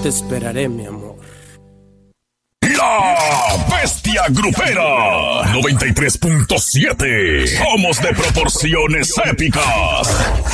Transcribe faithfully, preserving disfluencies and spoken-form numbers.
te esperaré, mi amor. La Bestia Grupera noventa y tres punto siete. Somos de proporciones épicas.